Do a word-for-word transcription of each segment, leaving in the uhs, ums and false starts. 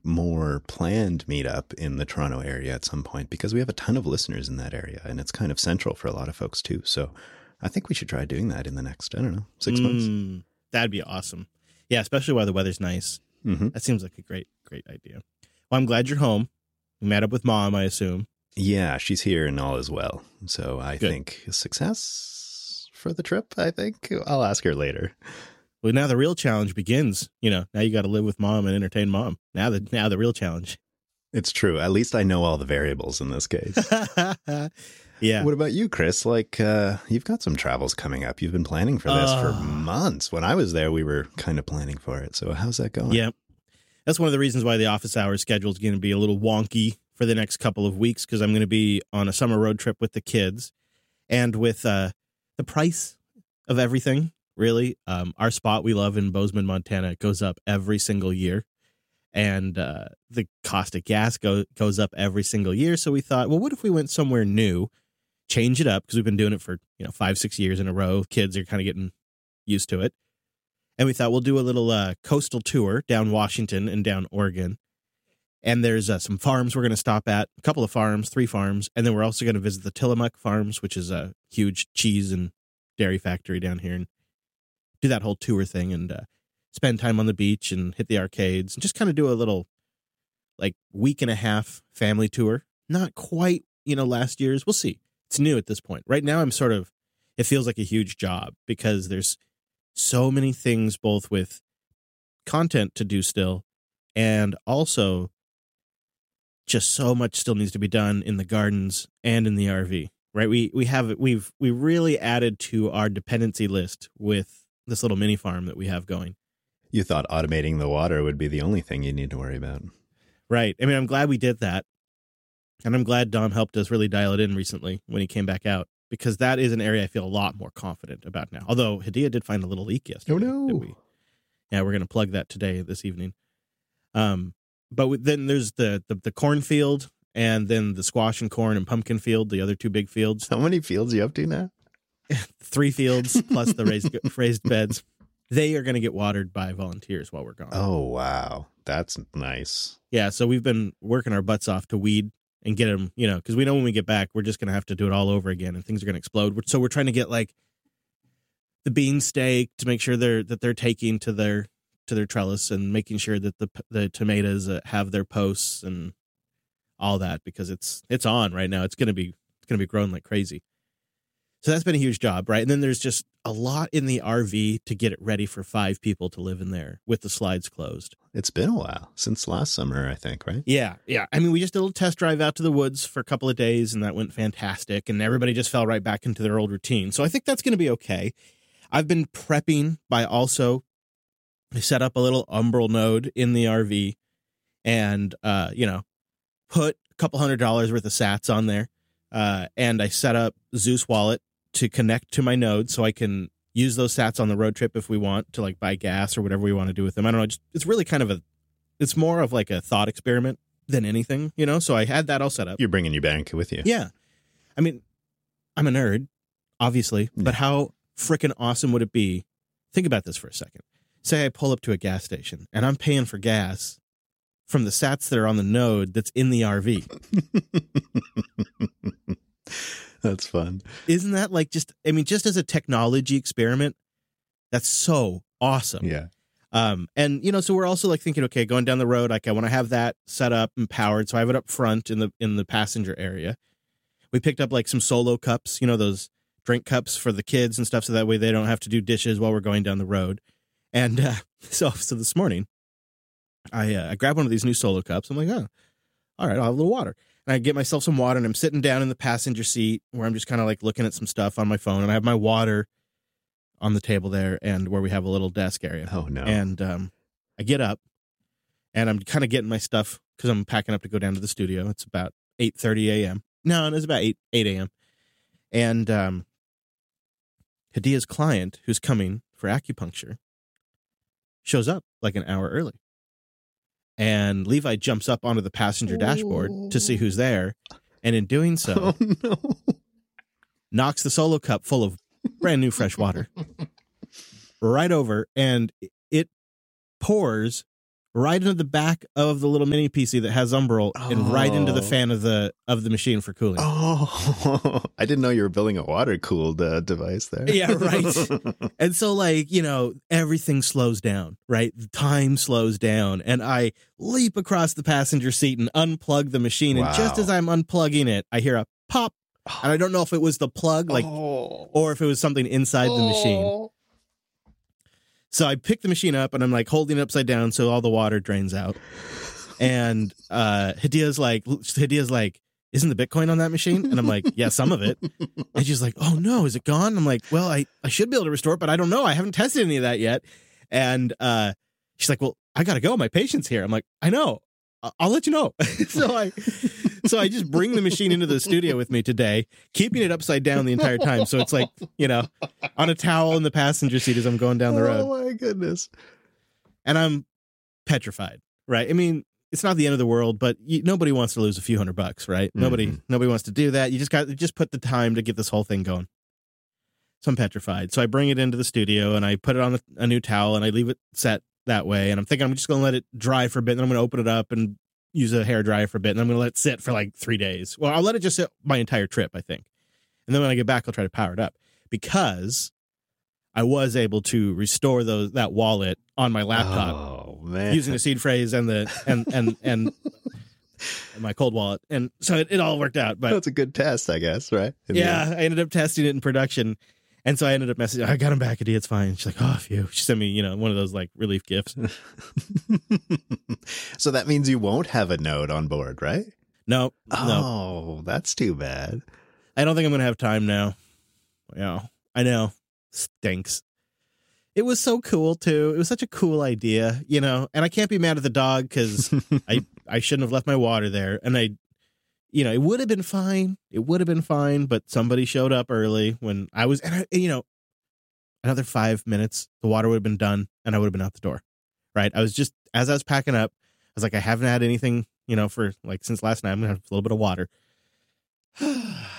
more planned meetup in the Toronto area at some point, because we have a ton of listeners in that area and it's kind of central for a lot of folks too. So I think we should try doing that in the next, I don't know, six mm, months. That'd be awesome. Yeah, especially while the weather's nice. Mm-hmm. That seems like a great, great idea. Well, I'm glad you're home. You met up with Mom, I assume. Yeah, she's here and all is well. So I Good. think success for the trip, I think. I'll ask her later. Well, now the real challenge begins. You know, now you got to live with Mom and entertain Mom. Now the now the real challenge. It's true. At least I know all the variables in this case. Yeah. What about you, Chris? Like, uh, you've got some travels coming up. You've been planning for this uh, for months. When I was there, we were kind of planning for it. So how's that going? Yeah. That's one of the reasons why the office hours schedule is going to be a little wonky for the next couple of weeks, because I'm going to be on a summer road trip with the kids, and with uh, the price of everything, really. Um, our spot we love in Bozeman, Montana, goes up every single year. And uh, the cost of gas go, goes up every single year. So we thought, well, what if we went somewhere new, change it up, because we've been doing it for, you know, five, six years in a row. Kids are kind of getting used to it. And we thought we'll do a little uh, coastal tour down Washington and down Oregon. And there's uh, some farms we're going to stop at, a couple of farms, three farms. And then we're also going to visit the Tillamook Farms, which is a huge cheese and dairy factory down here, and do that whole tour thing and uh, spend time on the beach and hit the arcades and just kind of do a little like week and a half family tour. Not quite, you know, last year's. We'll see. It's new at this point. Right now, I'm sort of, it feels like a huge job because there's so many things, both with content to do still, and also just so much still needs to be done in the gardens and in the R V, right? We we have we've we really added to our dependency list with this little mini farm that we have going. You thought automating the water would be the only thing you need to worry about. Right. I mean, I'm glad we did that. And I'm glad Dom helped us really dial it in recently when he came back out, because that is an area I feel a lot more confident about now. Although Hadia did find a little leak yesterday. Oh, no. We, yeah, we're going to plug that today, this evening. Um, but then there's the, the, the cornfield, and then the squash and corn and pumpkin field, the other two big fields. How many fields are you up to now? Three fields plus the raised, raised beds. They are going to get watered by volunteers while we're gone. Oh, wow. That's nice. Yeah, so we've been working our butts off to weed and get them, you know, because we know when we get back, we're just going to have to do it all over again and things are going to explode. So we're trying to get like the bean stake to make sure they're that they're taking to their to their trellis, and making sure that the the tomatoes uh, have their posts and all that, because it's it's on right now. It's going to be it's going to be growing like crazy. So that's been a huge job, right? And then there's just a lot in the R V to get it ready for five people to live in there with the slides closed. It's been a while, since last summer, I think, right? Yeah, yeah. I mean, we just did a little test drive out to the woods for a couple of days, and that went fantastic, and everybody just fell right back into their old routine. So I think that's going to be okay. I've been prepping by also, I set up a little Umbral node in the R V and, uh, you know, put a couple hundred dollars worth of sats on there, uh, and I set up Zeus Wallet to connect to my node so I can use those sats on the road trip if we want to, like, buy gas or whatever we want to do with them. I don't know. Just, it's really kind of a, it's more of like a thought experiment than anything, you know? So I had that all set up. You're bringing your bank with you. Yeah. I mean, I'm a nerd, obviously, Yeah. but how freaking awesome would it be? Think about this for a second. Say I pull up to a gas station and I'm paying for gas from the sats that are on the node that's in the R V. That's fun. Isn't that like just, I mean, just as a technology experiment, that's so awesome. Yeah. Um, and, you know, so we're also like thinking, okay, going down the road, like I want to have that set up and powered. So I have it up front in the, in the passenger area. We picked up like some solo cups, you know, those drink cups for the kids and stuff. So that way they don't have to do dishes while we're going down the road. And uh, so, so this morning I, uh, I grabbed one of these new solo cups. I'm like, oh, all right, I'll have a little water. And I get myself some water, and I'm sitting down in the passenger seat where I'm just kind of like looking at some stuff on my phone, and I have my water on the table there, and where we have a little desk area. Oh, no. And um, I get up, and I'm kind of getting my stuff because I'm packing up to go down to the studio. It's about eight thirty a.m. No, it's about eight a.m. And um, Hadia's client, who's coming for acupuncture, shows up like an hour early. And Levi jumps up onto the passenger dashboard oh. to see who's there. And in doing so, Oh, no. knocks the solo cup full of brand new fresh water right over. And it pours right into the back of the little mini P C that has Umbrel oh. and right into the fan of the of the machine for cooling. Oh, I didn't know you were building a water cooled uh, device there. Yeah, right. And so, like, you know, everything slows down, right? Time slows down, and I leap across the passenger seat and unplug the machine. Wow. And just as I'm unplugging it, I hear a pop, and I don't know if it was the plug, like, oh. or if it was something inside oh. the machine. So I pick the machine up and I'm like holding it upside down so all the water drains out. And uh, Hadia's like, Hadia's like, isn't the Bitcoin on that machine? And I'm like, yeah, some of it. And she's like, oh no, is it gone? I'm like, well, I, I should be able to restore it, but I don't know. I haven't tested any of that yet. And uh, she's like, well, I got to go. My patient's here. I'm like, I know. I'll let you know. so I so I just bring the machine into the studio with me today, keeping it upside down the entire time. So it's like, you know, on a towel in the passenger seat as I'm going down the road. Oh, my goodness. And I'm petrified, right? I mean, it's not the end of the world, but you, nobody wants to lose a few hundred bucks, right? Mm-hmm. Nobody nobody wants to do that. You just got just put the time to get this whole thing going. So I'm petrified. So I bring it into the studio and I put it on a, a new towel and I leave it set that way. And I'm thinking I'm just going to let it dry for a bit. And then I'm going to open it up and use a hair dryer for a bit. And I'm going to let it sit for like three days. Well, I'll let it just sit my entire trip, I think. And then when I get back, I'll try to power it up because I was able to restore those that wallet on my laptop oh, man. using the seed phrase and the and and and my cold wallet. And so it, it all worked out. But that's a good test, I guess, right? In yeah, I ended up testing it in production. And so I ended up messaging, I got him back, Hadia, it's fine. She's like, oh, phew. She sent me, you know, one of those like relief gifts. So that means you won't have a Node on board, right? No. Oh, no. That's too bad. I don't think I'm going to have time now. Yeah, I know. Stinks. It was so cool, too. It was such a cool idea, you know, and I can't be mad at the dog because I, I shouldn't have left my water there. And I, you know, it would have been fine. It would have been fine, but somebody showed up early when I was, and, I, and you know, another five minutes, the water would have been done, and I would have been out the door, right? I was just, as I was packing up, I was like, I haven't had anything, you know, for like since last night. I'm going to have a little bit of water. And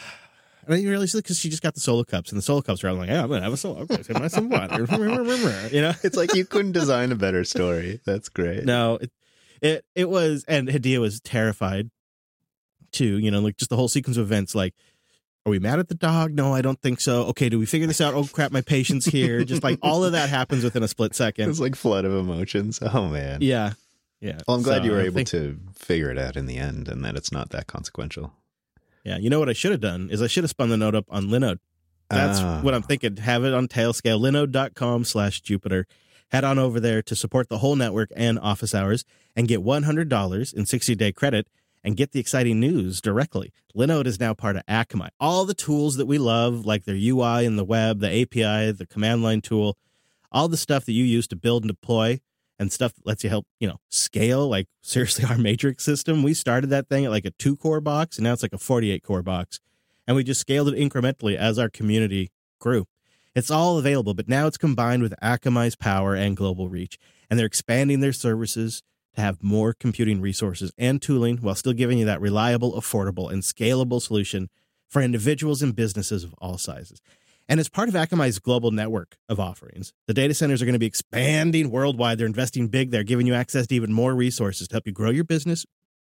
I didn't realize because she just got the solo cups, and the solo cups are I'm like, yeah, I'm going to have a solo. Okay, so I'm some water. You know, it's like you couldn't design a better story. That's great. No, it, it, it was, and Hadia was terrified. Too, you know, like just the whole sequence of events. Like, are we mad at the dog? No, I don't think so. Okay, do we figure this out? Oh crap, my patient's here. Just like all of that happens within a split second. It's like flood of emotions. Oh man. Yeah, yeah. Well, I'm glad so, you were I able think, to figure it out in the end, and that it's not that consequential. Yeah, you know what I should have done is I should have spun the note up on Linode. That's uh, what I'm thinking. Have it on Tailscale. Linode.com slash Jupiter. Head on over there to support the whole network and office hours, and get one hundred dollars in sixty day credit. And get the exciting news directly. Linode is now part of Akamai. All the tools that we love, like their U I in the web, the A P I, the command line tool, all the stuff that you use to build and deploy, and stuff that lets you help, you know, scale. Like seriously, our Matrix system, we started that thing at like a two core box, and now it's like a forty-eight core box, and we just scaled it incrementally as our community grew. It's all available, but now it's combined with Akamai's power and global reach, and they're expanding their services to have more computing resources and tooling while still giving you that reliable, affordable, and scalable solution for individuals and businesses of all sizes. And as part of Akamai's global network of offerings, the data centers are going to be expanding worldwide. They're investing big. They're giving you access to even more resources to help you grow your business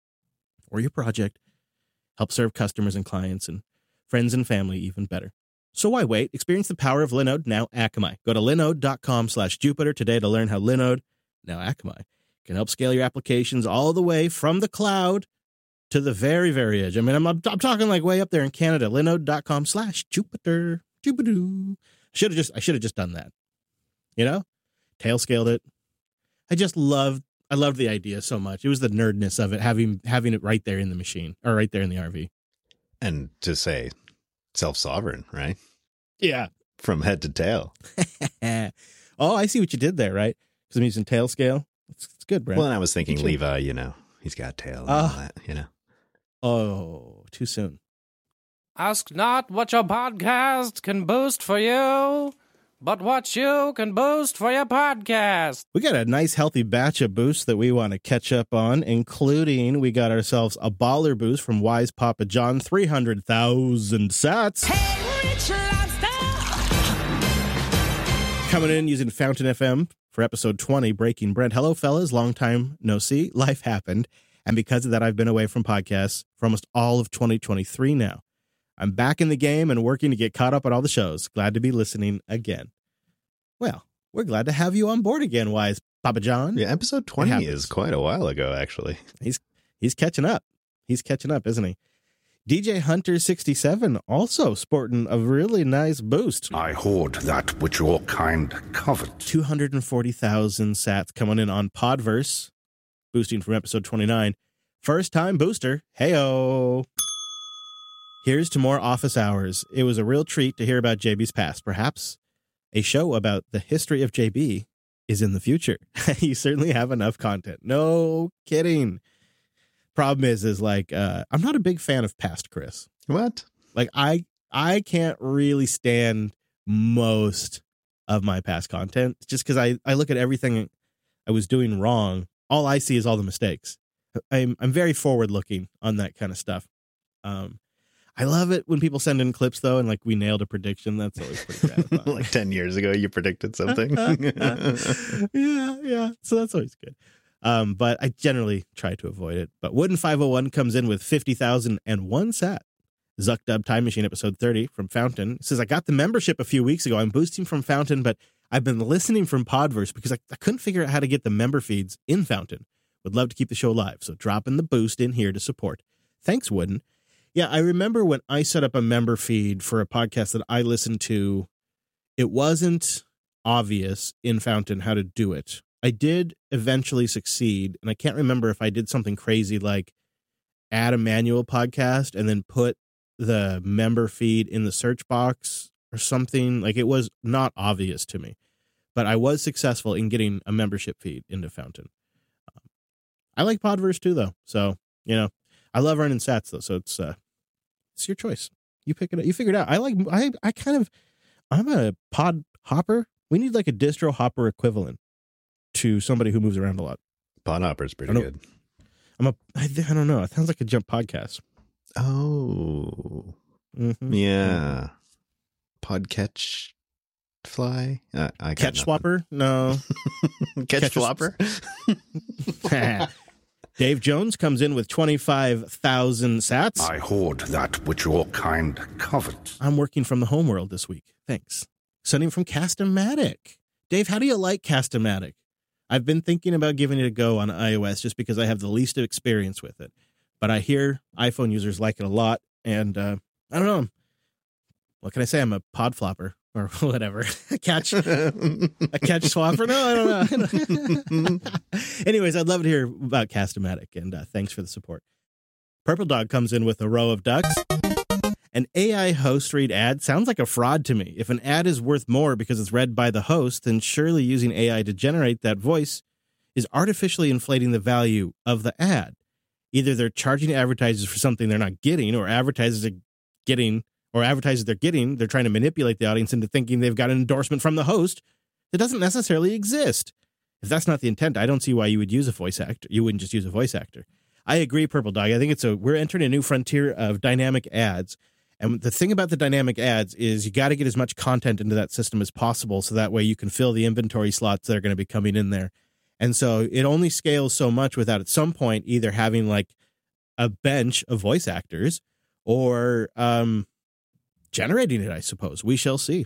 or your project, help serve customers and clients and friends and family even better. So why wait? Experience the power of Linode, now Akamai. Go to linode.com slash Jupiter today to learn how Linode, now Akamai, can help scale your applications all the way from the cloud to the very, very edge. I mean, I'm, I'm talking like way up there in Canada. Linode.com slash Jupiter. Jupiter. Should have just I should have just done that. You know? Tail scaled it. I just loved I loved the idea so much. It was the nerdness of it, having having it right there in the machine or right there in the R V. And to say self-sovereign, right? Yeah. From head to tail. Oh, I see what you did there, right? Because I'm using tail scale. It's, it's good, Brent. Well, and I was thinking Levi, you know, he's got tail and uh, all that, you know. Oh, too soon. Ask not what your podcast can boost for you, but what you can boost for your podcast. We got a nice healthy batch of boosts that we want to catch up on, including we got ourselves a baller boost from Wise Papa John, three hundred thousand sats. Hey, Rich Lobster! Coming in using Fountain F M for episode twenty, Breaking Brent. Hello, fellas. Long time no see. Life happened. And because of that, I've been away from podcasts for almost all of twenty twenty-three now. I'm back in the game and working to get caught up on all the shows. Glad to be listening again. Well, we're glad to have you on board again, Wise Papa John. Yeah, episode twenty is quite a while ago, actually. He's he's catching up. He's catching up, isn't he? D J Hunter sixty-seven also sporting a really nice boost. I hoard that which your kind covet. two hundred forty thousand sats coming in on Podverse, boosting from episode twenty-nine. First time booster. Heyo. Here's to more office hours. It was a real treat to hear about J B's past. Perhaps a show about the history of J B is in the future. You certainly have enough content. No kidding. Problem is, is like, uh, I'm not a big fan of past Chris. What? Like, I I can't really stand most of my past content just because I, I look at everything I was doing wrong. All I see is all the mistakes. I'm I'm very forward looking on that kind of stuff. Um, I love it when people send in clips though, and like we nailed a prediction. That's always pretty gratifying. Like ten years ago, you predicted something. yeah, yeah. So that's always good. Um, but I generally try to avoid it. But Wooden five oh one comes in with fifty thousand one sat. Zuck Dub Time Machine episode thirty from Fountain says, I got the membership a few weeks ago. I'm boosting from Fountain, but I've been listening from Podverse because I, I couldn't figure out how to get the member feeds in Fountain. Would love to keep the show live. So dropping the boost in here to support. Thanks, Wooden. Yeah, I remember when I set up a member feed for a podcast that I listened to, it wasn't obvious in Fountain how to do it. I did eventually succeed, and I can't remember if I did something crazy like add a manual podcast and then put the member feed in the search box or something. Like, it was not obvious to me, but I was successful in getting a membership feed into Fountain. Um, I like Podverse too, though. So, you know, I love earning sats though. So it's, uh, it's your choice. You pick it up. You figure it out. I like, I, I kind of, I'm a pod hopper. We need like a distro hopper equivalent to somebody who moves around a lot. Podhopper's pretty good. I'm a, I, I don't know. It sounds like a jump podcast. Oh, Mm-hmm. yeah. Podcatch fly? Uh, I got Catch nothing. swapper? No. Catch, Catch flopper? Dave Jones comes in with twenty-five thousand sats. I hoard that which your kind covet. I'm working from the homeworld this week. Thanks. Sending from Cast-O-Matic. Dave, how do you like Cast-O-Matic? I've been thinking about giving it a go on iOS just because I have the least experience with it. But I hear iPhone users like it a lot, and uh, I don't know. What can I say? I'm a pod flopper or whatever. a catch, a catch swapper. No, I don't know. Anyways, I'd love to hear about Cast-O-Matic, and uh, thanks for the support. Purple Dog comes in with a row of ducks. An A I host read ad sounds like a fraud to me. If an ad is worth more because it's read by the host, then surely using A I to generate that voice is artificially inflating the value of the ad. Either they're charging advertisers for something they're not getting, or advertisers are getting, or advertisers they're getting, they're trying to manipulate the audience into thinking they've got an endorsement from the host that doesn't necessarily exist. If that's not the intent, I don't see why you would use a voice actor. You wouldn't just use a voice actor. I agree, Purple Dog. I think it's a, we're entering a new frontier of dynamic ads. And the thing about the dynamic ads is you got to get as much content into that system as possible so that way you can fill the inventory slots that are going to be coming in there. And so it only scales so much without at some point either having like a bench of voice actors or um, generating it, I suppose. We shall see.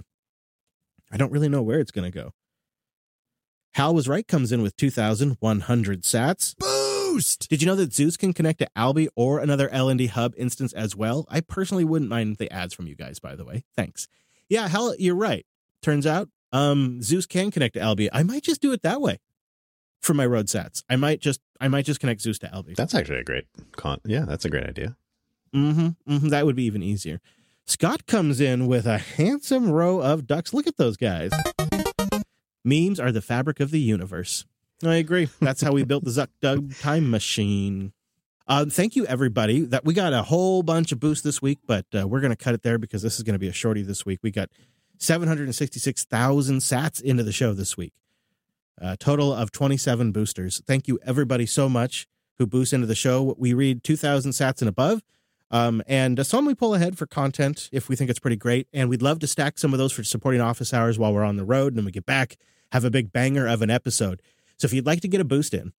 I don't really know where it's going to go. Hal Was Right comes in with two thousand one hundred sats. Boost! Did you know that Zeus can connect to Alby or another L N D Hub instance as well? I personally wouldn't mind the ads from you guys, by the way. Thanks. Yeah, Hal, you're right. Turns out um, Zeus can connect to Alby. I might just do it that way for my road sats. I might just I might just connect Zeus to Alby. That's actually a great con. Yeah, that's a great idea. Mm-hmm, mm-hmm. That would be even easier. Scott comes in with a handsome row of ducks. Look at those guys. Memes are the fabric of the universe. I agree. That's how we built the Zuck Dub Time Machine. Uh, thank you, everybody. That we got a whole bunch of boosts this week, but uh, we're going to cut it there because this is going to be a shorty this week. We got seven hundred sixty-six thousand sats into the show this week. A total of twenty-seven boosters. Thank you, everybody, so much who boosts into the show. We read two thousand sats and above. Um, and some we pull ahead for content if we think it's pretty great. And we'd love to stack some of those for supporting office hours while we're on the road and then we get back. have a big banger of an episode. So if you'd like to get a boost in,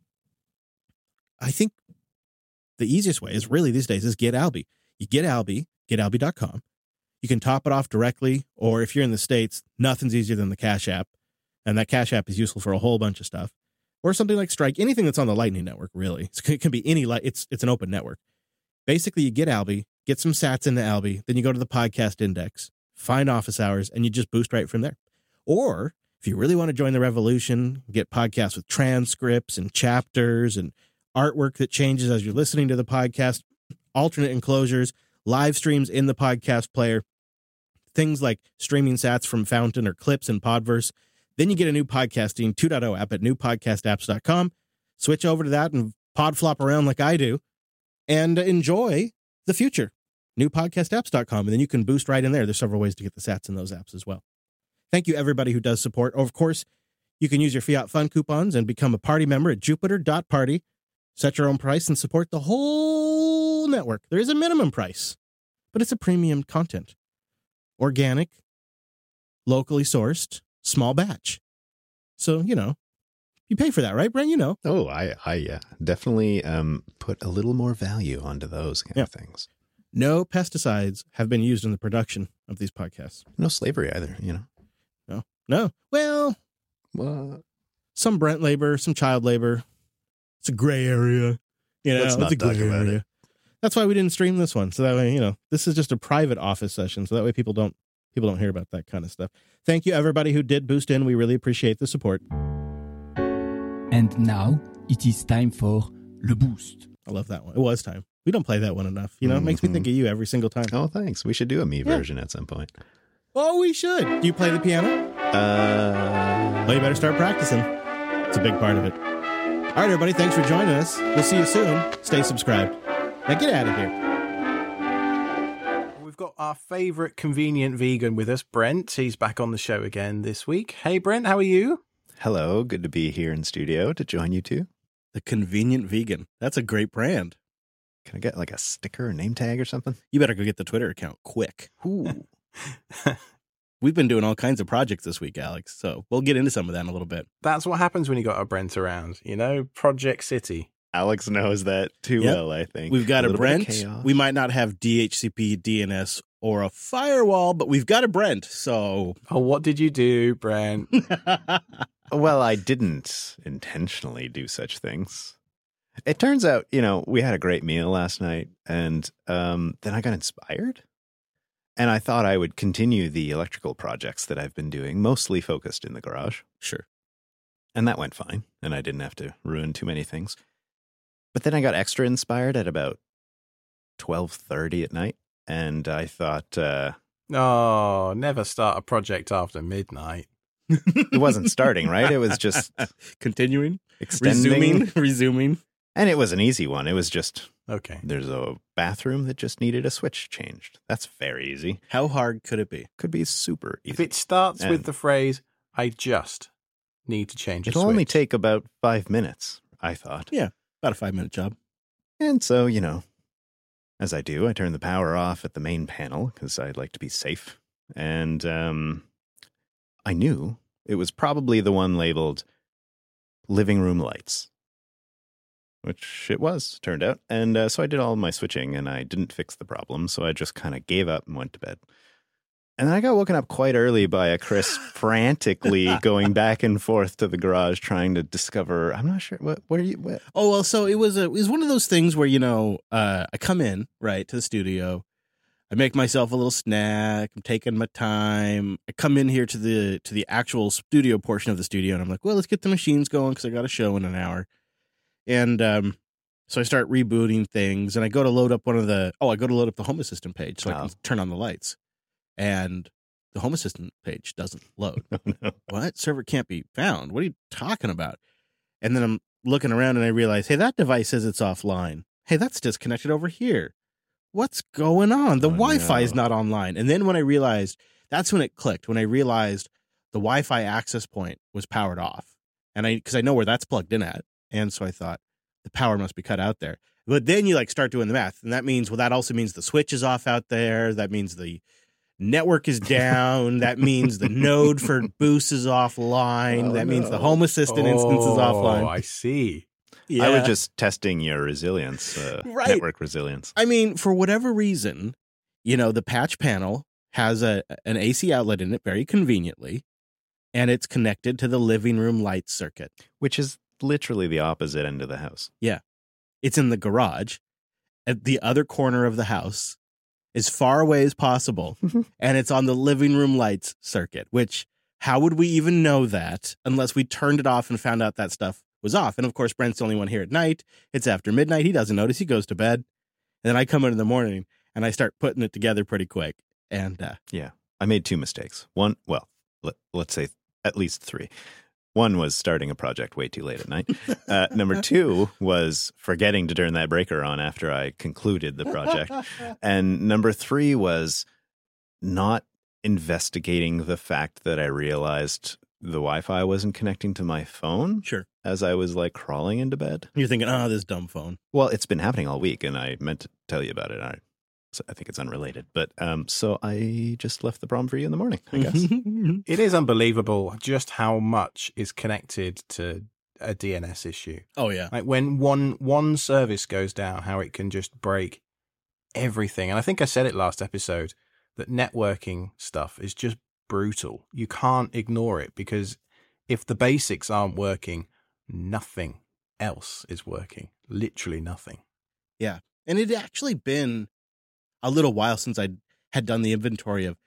I think the easiest way is really these days is get Alby. You get Alby, get alby dot com. You can top it off directly, or if you're in the States, nothing's easier than the Cash App. And that Cash App is useful for a whole bunch of stuff. Or something like Strike, anything that's on the Lightning Network, really. It can be any, it's it's an open network. Basically, you get Alby, get some sats into Alby, then you go to the podcast index, find Office Hours, and you just boost right from there. Or if you really want to join the revolution, get podcasts with transcripts and chapters and artwork that changes as you're listening to the podcast, alternate enclosures, live streams in the podcast player, things like streaming sats from Fountain or Clips and Podverse. Then you get a new podcasting two point oh app at new podcast apps dot com. Switch over to that and pod flop around like I do and enjoy the future. new podcast apps dot com. And then you can boost right in there. There's several ways to get the sats in those apps as well. Thank you, everybody who does support. Of course, you can use your Fiat Fun coupons and become a party member at jupiter dot party. Set your own price and support the whole network. There is a minimum price, but it's a premium content. Organic, locally sourced, small batch. So, you know, you pay for that, right, Brent? You know. Oh, I, I yeah, definitely um, put a little more value onto those kind yeah. of things. No pesticides have been used in the production of these podcasts. No slavery either, you know. No, no. Well, what? Some Brent labor, some child labor. It's a gray area. You know, Let's it's not a gray talk about area. it. That's why we didn't stream this one. So that way, you know, this is just a private office session. So that way people don't people don't hear about that kind of stuff. Thank you, everybody who did boost in. We really appreciate the support. And now it is time for Le Boost. I love that one. It was time. We don't play that one enough. You know, it makes me think of you every single time. Oh, thanks. We should do a me Yeah. version at some point. Oh, we should. Do you play the piano? Uh, Well, you better start practicing. It's a big part of it. All right, everybody. Thanks for joining us. We'll see you soon. Stay subscribed. Now get out of here. We've got our favourite convenient vegan with us, Brent. He's back on the show again this week. Hey, Brent, how are you? hello. Good to be here in studio to join you too. The Convenient Vegan. That's a great brand. Can I get like a sticker or name tag or something? You better go get the Twitter account quick. Ooh. We've been doing all kinds of projects this week, Alex, so we'll get into some of that in a little bit. That's what happens when you got a Brent around, you know? Project City. Alex knows that too Yep. well, I think. We've got a, little bit of Brent. chaos. We might not have D H C P, D N S, or a firewall, but we've got a Brent, so... Oh, what did you do, Brent? Well, I didn't intentionally do such things. It turns out, you know, we had a great meal last night, and um, then I got inspired. And I thought I would continue the electrical projects that I've been doing, mostly focused in the garage. Sure. And that went fine, and I didn't have to ruin too many things. But then I got extra inspired at about twelve thirty at night, and I thought... Uh, Oh, never start a project after midnight. it wasn't starting, right? It was just Continuing, extending. resuming, resuming. And it was an easy one. It was just... Okay. There's a bathroom that just needed a switch changed. That's very easy. How hard could it be? Could be super easy. If it starts And- with the phrase, I just need to change a It'll switch. only take about five minutes, I thought. Yeah, about a five-minute job. And so, you know, as I do, I turn the power off at the main panel because I'd like to be safe. And um, I knew it was probably the one labeled living room lights, which it was, turned out. And uh, so I did all my switching and I didn't fix the problem. So I just kind of gave up and went to bed. And then I got woken up quite early by a Chris frantically going back and forth to the garage trying to discover, I'm not sure, what, what are you, what? Oh, well, so it was a, it was one of those things where, you know, uh, I come in, right, to the studio. I make myself a little snack. I'm taking my time. I come in here to the to the actual studio portion of the studio, and I'm like, well, let's get the machines going because I got a show in an hour. And um, so I start rebooting things, and I go to load up one of the, oh, I go to load up the Home Assistant page so I Oh. can turn on the lights. And the Home Assistant page doesn't load. Oh, no. What? Server can't be found. What are you talking about? And then I'm looking around and I realize, hey, that device says it's offline. Hey, that's disconnected over here. What's going on? The Oh, Wi-Fi is no. not online. And then when I realized, that's when it clicked. When I realized the Wi-Fi access point was powered off. And I, because I know where that's plugged in at. And so I thought the power must be cut out there. But then you like start doing the math. And that means, well, that also means the switch is off out there. That means the network is down. That means the node for Boost is offline. Oh, that means the no. Home Assistant instance is Oh, offline. I see. Yeah. I was just testing your resilience, uh, Right. network resilience. I mean, for whatever reason, you know, the patch panel has a an A C outlet in it very conveniently, and it's connected to the living room light circuit. Which is literally the opposite end of the house. It's in the garage at the other corner of the house, as far away as possible, and it's on the living room lights circuit, which how would we even know that unless we turned it off and found out that stuff was off? And of course, Brent's the only one here at night. It's after midnight. He doesn't notice. He goes to bed. And then I come in in the morning and I start putting it together pretty quick. And uh, Yeah. I made two mistakes. One, well, let, let's say at least three. One was starting a project way too late at night. Uh, number two was forgetting to turn that breaker on after I concluded the project. And number three was not investigating the fact that I realized the Wi-Fi wasn't connecting to my phone sure, as I was like crawling into bed. you're thinking, oh, this dumb phone. Well, it's been happening all week, and I meant to tell you about it. I, so I think it's unrelated, but um, so I just left the problem for you in the morning, I guess. It is unbelievable just how much is connected to a D N S issue. Oh, yeah. Like when one one service goes down, how it can just break everything. And I think I said it last episode that networking stuff is just brutal. You can't ignore it because if the basics aren't working, nothing else is working. Literally nothing. Yeah. And it had actually been a little while since I had done the inventory of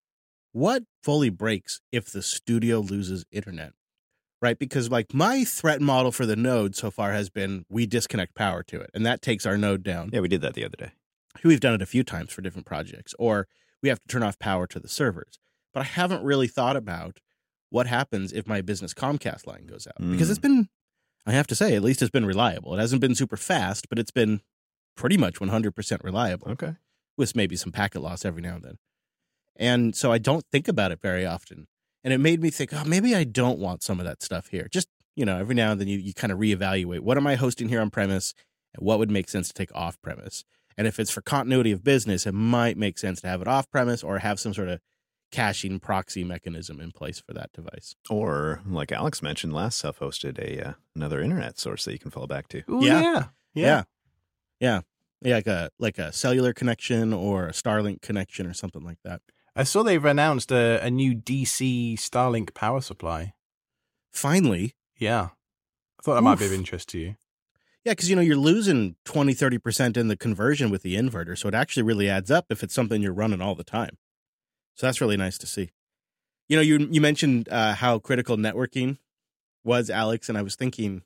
what fully breaks if the studio loses internet, right? Because like my threat model for the node so far has been we disconnect power to it, and that takes our node down. Yeah, we did that the other day. We've done it a few times for different projects, or we have to turn off power to the servers. But I haven't really thought about what happens if my business Comcast line goes out, because Mm. it's been, I have to say, at least it's been reliable. It hasn't been super fast, but it's been pretty much one hundred percent reliable. Okay. With maybe some packet loss every now and then. And so I don't think about it very often. And it made me think, oh, maybe I don't want some of that stuff here. Just, you know, every now and then you, you kind of reevaluate, what am I hosting here on premise and what would make sense to take off premise? And if it's for continuity of business, it might make sense to have it off premise or have some sort of caching proxy mechanism in place for that device. Or, like Alex mentioned, last self-hosted a uh, another internet source that you can fall back to. Ooh, Yeah. yeah. Yeah. Yeah. Yeah. Yeah, like a like a cellular connection or a Starlink connection or something like that. I saw they've announced a, a new D C Starlink power supply. Finally. Yeah. I thought that might be of Oof. interest to you. Yeah, because, you know, you're losing twenty, thirty percent in the conversion with the inverter. So it actually really adds up if it's something you're running all the time. So that's really nice to see. You know, you you mentioned uh, how critical networking was, Alex, and I was thinking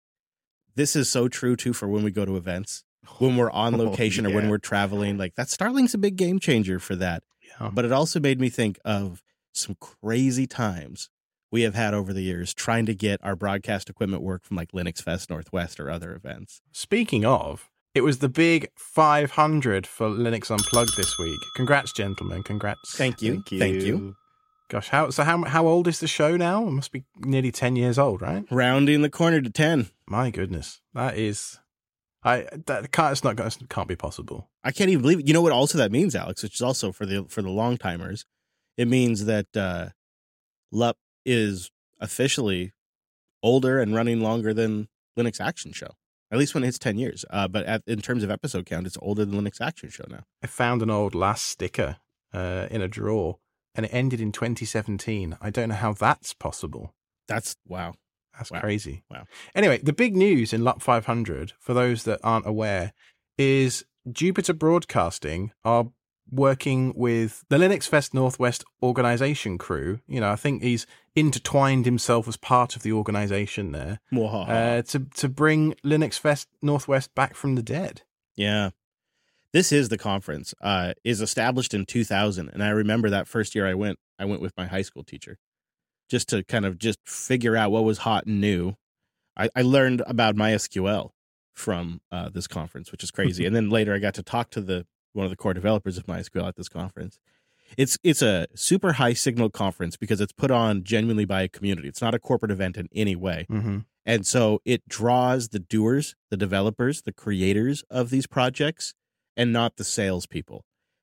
this is so true, too, for when we go to events, when we're on Oh, location or when yeah. we're traveling. Like, that Starlink's a big game changer for that. Yeah. But it also made me think of some crazy times we have had over the years trying to get our broadcast equipment work from like Linux Fest Northwest or other events. Speaking of, it was the big five hundred for Linux Unplugged this week. Congrats, gentlemen. Congrats. Thank you. Thank you. Thank you. Gosh, how so? How how old is the show now? It must be nearly ten years old, right? Rounding the corner to ten. My goodness, that is, I that can't. It's not. That can't be possible. I can't even believe it. You know what also that means, Alex, which is also for the for the long timers. It means that uh L U P is officially older and running longer than Linux Action Show. At least when it hits ten years. Uh, but at, in terms of episode count, it's older than Linux Action Show now. I found an old last sticker uh, in a drawer, and it ended in twenty seventeen. I don't know how that's possible. That's wow. That's Wow. crazy. Wow. Anyway, the big news in L U P five hundred, for those that aren't aware, is Jupiter Broadcasting are working with the Linux Fest Northwest organization crew. You know, I think he's intertwined himself as part of the organization there uh, to, to bring Linux Fest Northwest back from the dead. Yeah. This is the conference. Uh, is established in two thousand. And I remember that first year I went, I went with my high school teacher just to kind of just figure out what was hot and new. I, I learned about MySQL from uh, this conference, which is crazy. And then later I got to talk to the one of the core developers of MySQL at this conference. It's it's a super high signal conference because it's put on genuinely by a community. It's not a corporate event in any way. Mm-hmm. And so it draws the doers, the developers, the creators of these projects, and not the salespeople.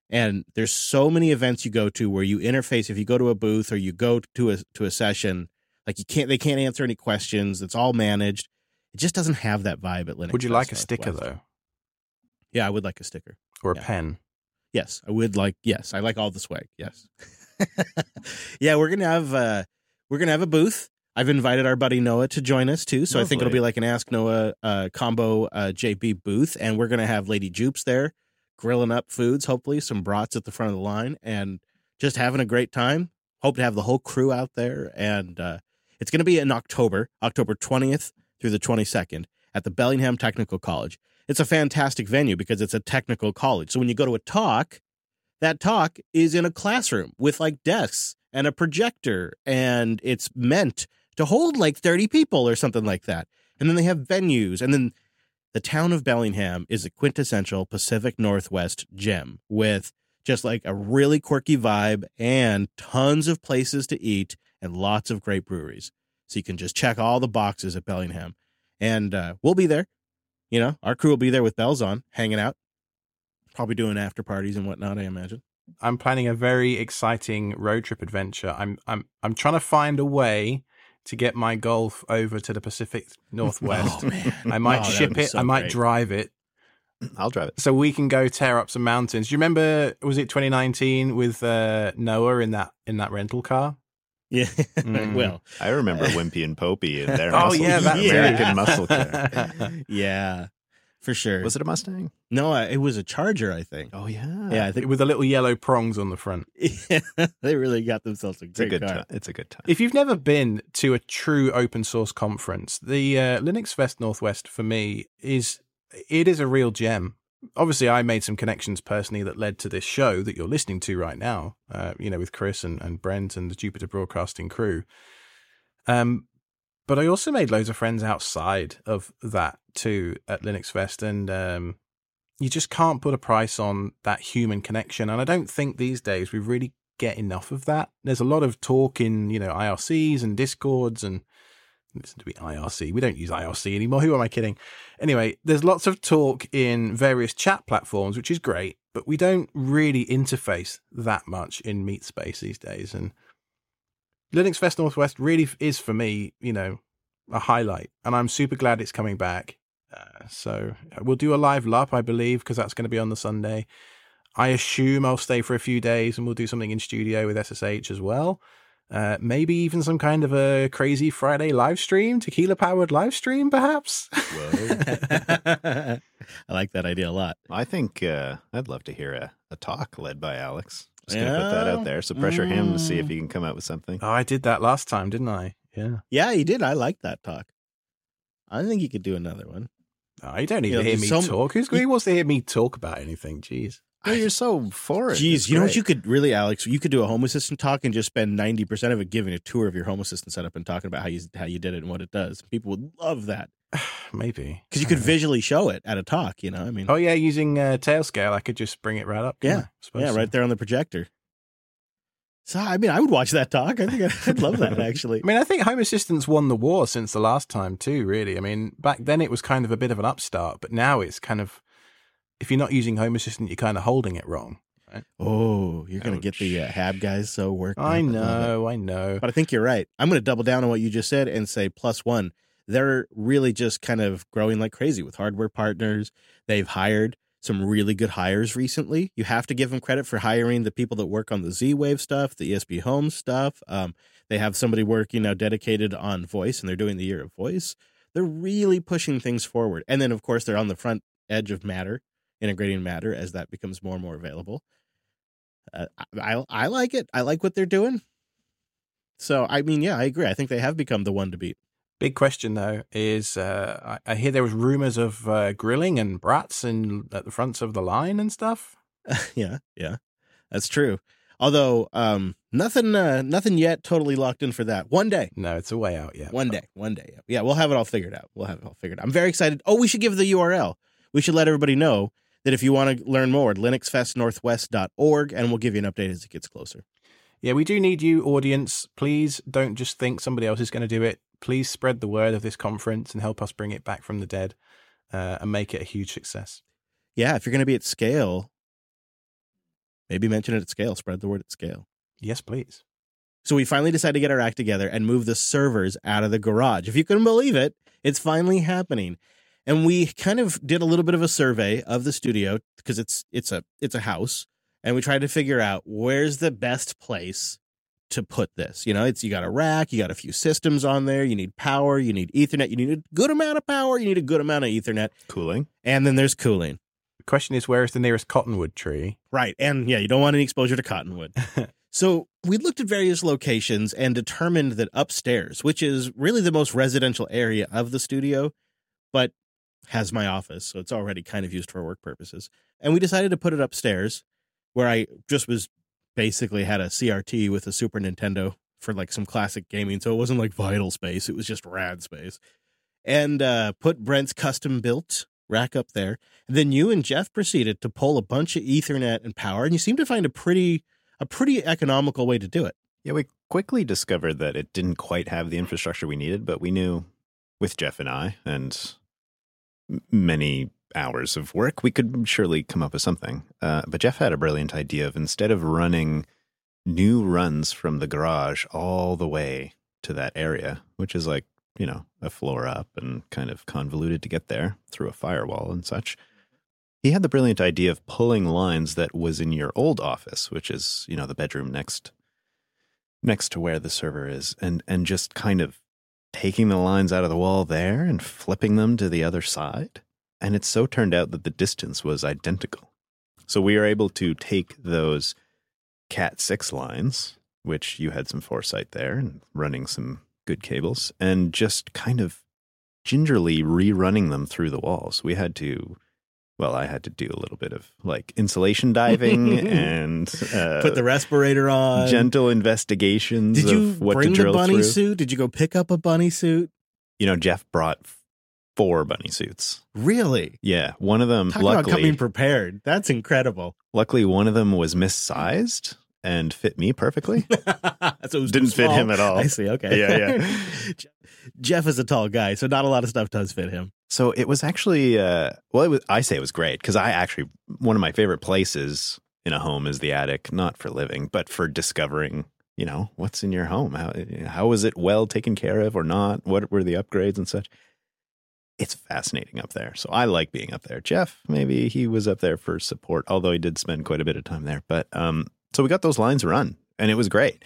And there's so many events you go to where you interface. If you go to a booth or you go to a to a session, like you can't, they can't answer any questions. It's all managed. It just doesn't have that vibe at Linux. Would you Fest like a sticker Northwest. though, Yeah, I would like a sticker. or a Yeah. pen? Yes, I would like. Yes, I like all the swag. Yes. Yeah, we're gonna have uh, we're gonna have a booth. I've invited our buddy Noah to join us too, so I think it'll Lovely. be like an Ask Noah uh, combo uh, J B booth, and we're gonna have Lady Jupes there, grilling up foods, hopefully some brats at the front of the line, and just having a great time. Hope to have the whole crew out there, and uh, it's gonna be in October, October twentieth through the twenty-second at the Bellingham Technical College. It's a fantastic venue because it's a technical college. So when you go to a talk, that talk is in a classroom with like desks and a projector, and it's meant to hold like thirty people or something like that. And then they have venues. And then the town of Bellingham is a quintessential Pacific Northwest gem with just like a really quirky vibe and tons of places to eat and lots of great breweries. So you can just check all the boxes at Bellingham. And uh, we'll be there. You know, our crew will be there with bells on, hanging out, probably doing after parties and whatnot, I imagine. I'm planning a very exciting road trip adventure. I'm I'm I'm trying to find a way to get my Golf over to the Pacific Northwest. Oh, man. I might Oh, that ship would be it. so I might great. drive it, I'll drive it. so we can go tear up some mountains. Do you remember? Was it twenty nineteen with uh, Noah in that in that rental car? Yeah. Mm. Well, I remember Wimpy and Popey and their Oh, muscle, yeah, that American yeah. muscle car. yeah, for sure. Was it a Mustang? No, uh, it was a Charger, I think. Oh yeah, Yeah, I think With the little yellow prongs on the front. they really got themselves a It's a great good car. time. It's a good time. If you've never been to a true open source conference, the uh, Linux Fest Northwest for me is it is a real gem. Obviously, I made some connections personally that led to this show that you're listening to right now. Uh, you know, with Chris and, and Brent and the Jupiter Broadcasting crew. Um, but I also made loads of friends outside of that too at Linux Fest, and um, you just can't put a price on that human connection. And I don't think these days we really get enough of that. There's a lot of talk in, you know, I R Cs and Discords, and listen to me, I R C. We don't use I R C anymore. Who am I kidding? Anyway, there's lots of talk in various chat platforms, which is great, but we don't really interface that much in Meet Space these days. And Linux Fest Northwest really is, for me, you know, a highlight. And I'm super glad it's coming back. Uh, so we'll do a live L U P, I believe, because that's going to be on the Sunday. I assume I'll stay for a few days and we'll do something in studio with S S H as well. Uh, maybe even some kind of a crazy Friday live stream, tequila powered live stream, perhaps. Whoa. I like that idea a lot. I think uh, I'd love to hear a, a talk led by Alex. Just gonna put that Yeah. out there. So pressure him to see if he can come out with something. Oh, I did that last time, didn't I? Yeah. Yeah, he did. I like that talk. I think he could do another one. Oh, you don't need You know, to hear there's me some- talk. Who's, who wants to hear me talk about anything? Jeez. No, you're so for it. Jeez, It's you know what great. you could really, Alex? You could do a Home Assistant talk and just spend ninety percent of it giving a tour of your Home Assistant setup and talking about how you how you did it and what it does. People would love that Maybe. because you could visually show it at a talk. You know, I mean, Oh, yeah, using uh, Tailscale, I could just bring it right up. couldn't Yeah. I? Suppose yeah, so. right there on the projector. So, I mean, I would watch that talk. I think I'd, I'd love that actually. I mean, I think Home Assistant's won the war since the last time too, really. I mean, back then it was kind of a bit of an upstart, but now it's kind of, if you're not using Home Assistant, you're kind of holding it wrong. Oh, you're gonna get the uh, Hab guys so worked. I up. love it. know, I know. But I think you're right. I'm going to double down on what you just said and say plus one. They're really just kind of growing like crazy with hardware partners. They've hired some really good hires recently. You have to give them credit for hiring the people that work on the Z-Wave stuff, the E S P Home stuff. Um, they have somebody working now dedicated on voice, and they're doing the year of voice. They're really pushing things forward. And then, of course, they're on the front edge of Matter, integrating Matter as that becomes more and more available. Uh, I, I I like it. I like what they're doing. So, I mean, yeah, I agree. I think they have become the one to beat. Big question though is uh, I, I hear there was rumors of uh, grilling and brats in at the fronts of the line and stuff. yeah, yeah, that's true. Although, um, nothing, uh, nothing yet totally locked in for that. One day, No, it's a way out. Yeah, one day, one day. Yeah, we'll have it all figured out. We'll have it all figured out. I'm very excited. Oh, we should give the U R L. We should let everybody know that if you want to learn more, linux fest northwest dot org, and we'll give you an update as it gets closer. Yeah, we do need you, audience. Please don't just think somebody else is going to do it. Please spread the word of this conference and help us bring it back from the dead uh, and make it a huge success. Yeah, if you're going to be at scale, maybe mention it at scale, spread the word at scale. Yes, please. So we finally decided to get our act together and move the servers out of the garage. If you can believe it, it's finally happening. And we kind of did a little bit of a survey of the studio because it's it's a it's a house, and we tried to figure out where's the best place to put this. You know, it's you got a rack, you got a few systems on there, you need power, you need Ethernet, you need a good amount of power, you need a good amount of Ethernet, Cooling. and then there's cooling. The question is, where is the nearest cottonwood tree? Right. And yeah, you don't want any exposure to cottonwood. So we looked at various locations and determined that upstairs, which is really the most residential area of the studio, but has my office, so it's already kind of used for work purposes. And we decided to put it upstairs where I just was basically had a C R T with a Super Nintendo for like some classic gaming. So it wasn't like vital space. It was just rad space. And uh, put Brent's custom built rack up there. And then you and Jeff proceeded to pull a bunch of Ethernet and power. And you seem to find a pretty, a pretty economical way to do it. Yeah, we quickly discovered that it didn't quite have the infrastructure we needed, but we knew with Jeff and I and m- many hours of work, we could surely come up with something. Uh, but Jeff had a brilliant idea of instead of running new runs from the garage all the way to that area, which is like, you know, a floor up and kind of convoluted to get there through a firewall and such. He had the brilliant idea of pulling lines that was in your old office, which is, you know, the bedroom next next to where the server is, and and just kind of taking the lines out of the wall there and flipping them to the other side. And it so turned out that the distance was identical. So we were able to take those Cat six lines, which you had some foresight there and running some good cables, and just kind of gingerly rerunning them through the walls. We had to, well, I had to do a little bit of like insulation diving and uh, Put the respirator on. gentle investigations Did you of what bring to drill the bunny through. suit? Did you go pick up a bunny suit? You know, Jeff brought four bunny suits. Really? Yeah, one of them, Talk about luckily, coming prepared. That's incredible. luckily, one of them was missized and fit me perfectly. So it was Didn't too fit small. him at all. I see. Okay. Yeah, yeah. Jeff is a tall guy, so not a lot of stuff does fit him. So it was actually, uh, well, it was, I say it was great because I actually, one of my favorite places in a home is the attic, not for living, but for discovering, you know, what's in your home. How, how is it well taken care of or not? What were the upgrades and such? It's fascinating up there. So I like being up there. Jeff, maybe he was up there for support, although he did spend quite a bit of time there. But um, so we got those lines run and it was great.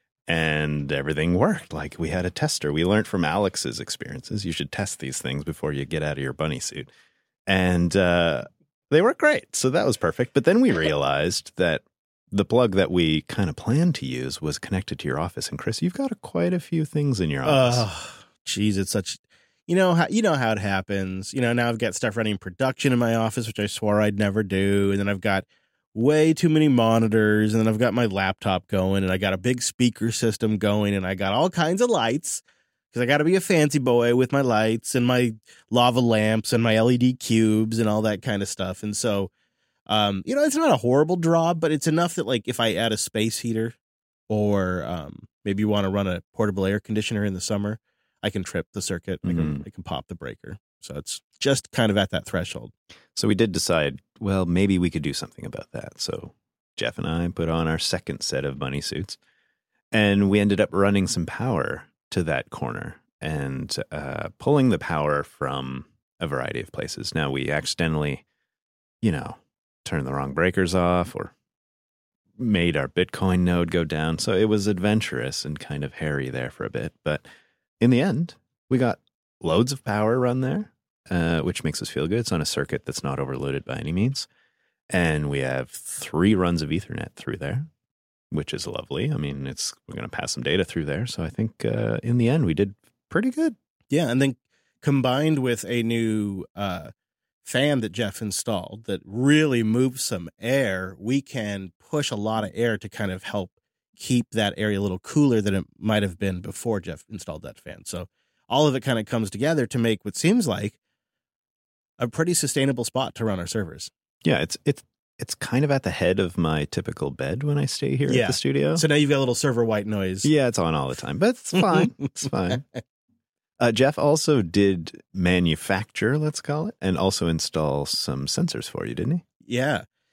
And everything worked. Like we had a tester. We learned from Alex's experiences. You should test these things before you get out of your bunny suit. And uh, they worked great. So that was perfect. But then we realized that the plug that we kind of planned to use was connected to your office. And Chris, you've got a, quite a few things in your office. Oh, geez, it's such. You know how you know how it happens. You know, now I've got stuff running production in my office, which I swore I'd never do, and then I've got way too many monitors, and then I've got my laptop going, and I got a big speaker system going, and I got all kinds of lights because I got to be a fancy boy with my lights and my lava lamps and my L E D cubes and all that kind of stuff. And so, um, you know, it's not a horrible draw, but it's enough that like if I add a space heater or um, maybe you want to run a portable air conditioner in the summer, I can trip the circuit. I can, Mhm. I can pop the breaker. So it's just kind of at that threshold. So we did decide, well, maybe we could do something about that. So Jeff and I put on our second set of bunny suits, and we ended up running some power to that corner and uh, pulling the power from a variety of places. Now, we accidentally, you know, turned the wrong breakers off or made our Bitcoin node go down. So it was adventurous and kind of hairy there for a bit. But in the end, we got loads of power run there. Uh, which makes us feel good. It's on a circuit that's not overloaded by any means. And we have three runs of Ethernet through there, which is lovely. I mean, it's we're going to pass some data through there. So I think uh, in the end, we did pretty good. Yeah. And then combined with a new uh, fan that Jeff installed that really moves some air, we can push a lot of air to kind of help keep that area a little cooler than it might have been before Jeff installed that fan. So all of it kind of comes together to make what seems like a pretty sustainable spot to run our servers. Yeah, it's it's it's kind of at the head of my typical bed when I stay here Yeah. at the studio. So now you've got a little server white noise. Yeah, it's on all the time, but it's fine. It's fine. Uh, Jeff also did manufacture, let's call it, and also install some sensors for you, didn't he? Yeah.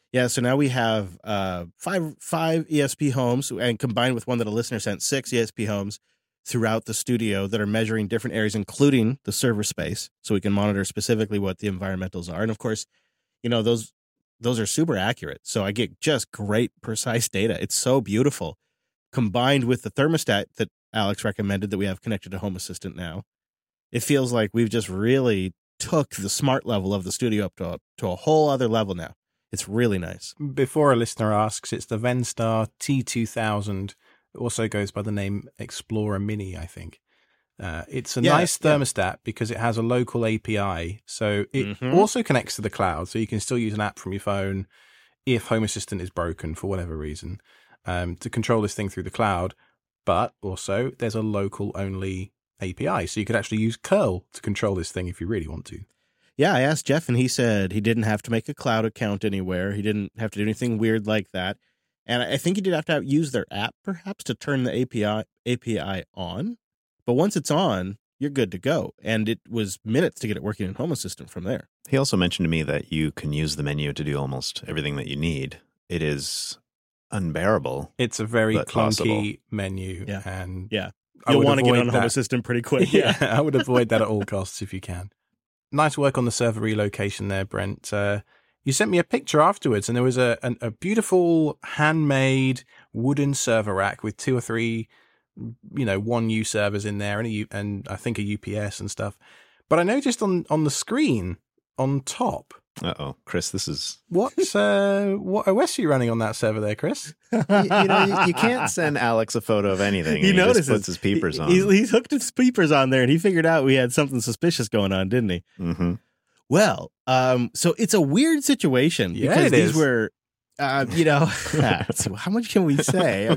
Yeah, so now we have uh, five five E S P homes, and combined with one that a listener sent, six E S P homes throughout the studio that are measuring different areas, including the server space, so we can monitor specifically what the environmentals are. And of course, you know, those those are super accurate. So I get just great, precise data. It's so beautiful. Combined with the thermostat that Alex recommended that we have connected to Home Assistant now, it feels like we've just really took the smart level of the studio up to a, to a whole other level now. It's really nice. Before a listener asks, it's the Venstar T two thousand. It also goes by the name Explorer Mini, I think. Uh, it's a Yeah, nice yeah. thermostat because it has a local A P I. So it Mhm. also connects to the cloud. So you can still use an app from your phone if Home Assistant is broken for whatever reason um, to control this thing through the cloud. But also there's a local only A P I. So you could actually use curl to control this thing if you really want to. Yeah, I asked Jeff, and he said he didn't have to make a cloud account anywhere. He didn't have to do anything weird like that. And I think he did have to use their app, perhaps, to turn the A P I A P I on. But once it's on, you're good to go. And it was minutes to get it working in Home Assistant from there. He also mentioned to me that you can use the menu to do almost everything that you need. It is unbearable. It's a very But clunky possible. menu. Yeah. And Yeah. I You'll would want to get avoid on Home that. Assistant pretty quick. Yeah, I would avoid that at all costs if you can. Nice work on the server relocation there, Brent. Uh, you sent me a picture afterwards, and there was a, a, a beautiful handmade wooden server rack with two or three, you know, one U servers in there, and a U, and I think a U P S and stuff. But I noticed on, on the screen on top, Uh-oh, Chris, this is... what uh, what O S are you running on that server there, Chris? you, you know, you, you can't send Alex a photo of anything. He and notices. just puts his peepers He- on. He's, he's hooked his peepers on there, and he figured out we had something suspicious going on, didn't he? Mm-hmm. Well, um, so it's a weird situation Yeah, because it these is. were, uh, you know, so how much can we say?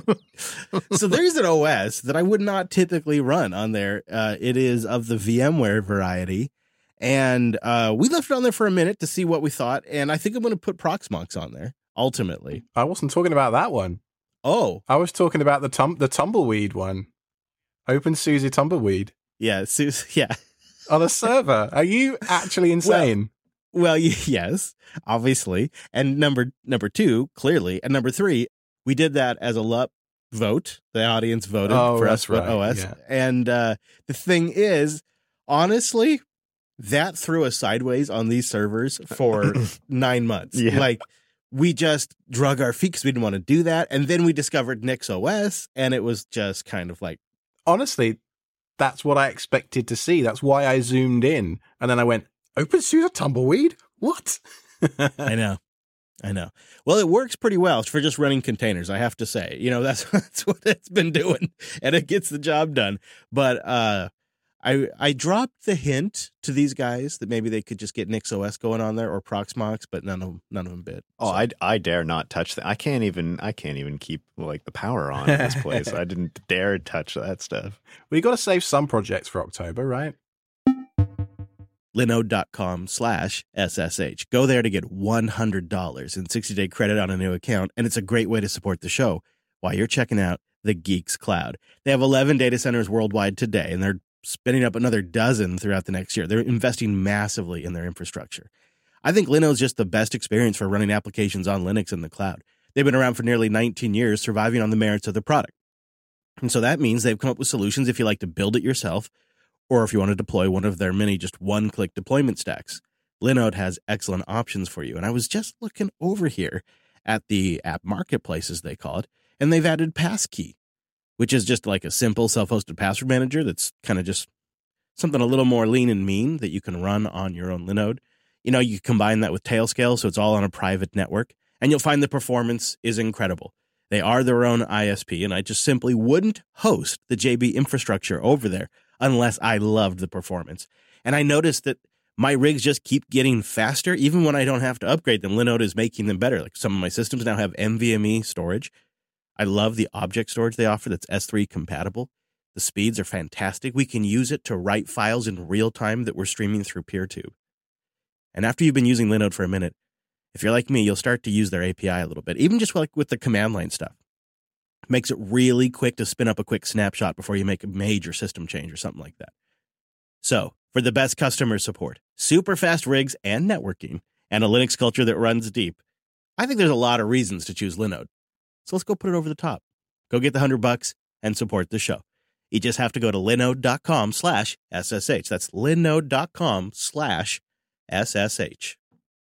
So there's an O S that I would not typically run on there. Uh, it is of the VMware variety. And uh, we left it on there for a minute to see what we thought. And I think I'm going to put Proxmox on there, ultimately. I wasn't talking about that one. Oh, I was talking about the tum- the tumbleweed one. OpenSUSE tumbleweed. yeah. So, yeah. On a server. Are you actually insane? Well, y- yes, obviously. And number number two, clearly. And number three, we did that as a L U P vote. The audience voted Oh, for that's us what right, O S. yeah. And uh, the thing is, honestly, that threw us sideways on these servers for nine months. Yeah. Like, we just drug our feet because we didn't want to do that. And then we discovered NixOS, and it was just kind of like, Honestly, that's what I expected to see. That's why I zoomed in. And then I went, OpenSUSE tumbleweed? What? I know. I know. Well, it works pretty well for just running containers, I have to say. You know, that's that's what it's been doing, and it gets the job done. But uh, I I dropped the hint to these guys that maybe they could just get NixOS going on there or Proxmox, but none of them, none of them bid. Oh, So- I, I dare not touch that. I can't even I can't even keep like the power on in this place. I didn't dare touch that stuff. We got to save some projects for October, right? Linode.com slash SSH. Go there to get one hundred dollars in sixty-day credit on a new account, and it's a great way to support the show while you're checking out the Geeks Cloud. They have eleven data centers worldwide today, and they're spinning up another dozen throughout the next year. They're investing massively in their infrastructure. I think Linode's just the best experience for running applications on Linux in the cloud. They've been around for nearly nineteen years, surviving on the merits of the product. And so that means they've come up with solutions if you like to build it yourself, or if you want to deploy one of their many just one-click deployment stacks. Linode has excellent options for you. And I was just looking over here at the app marketplace, as they call it, and they've added Passkey, which is just like a simple self-hosted password manager that's kind of just something a little more lean and mean that you can run on your own Linode. You know, you combine that with Tailscale, so it's all on a private network, and you'll find the performance is incredible. They are their own I S P, and I just simply wouldn't host the J B infrastructure over there unless I loved the performance. And I noticed that my rigs just keep getting faster, even when I don't have to upgrade them. Linode is making them better. Like some of my systems now have NVMe storage. I love the object storage they offer that's S three compatible. The speeds are fantastic. We can use it to write files in real time that we're streaming through PeerTube. And after you've been using Linode for a minute, if you're like me, you'll start to use their A P I a little bit, even just like with the command line stuff. Makes it really quick to spin up a quick snapshot before you make a major system change or something like that. So, for the best customer support, super fast rigs and networking, and a Linux culture that runs deep, I think there's a lot of reasons to choose Linode. So let's go put it over the top. Go get the hundred bucks and support the show. You just have to go to linode.com slash SSH. That's linode.com slash SSH.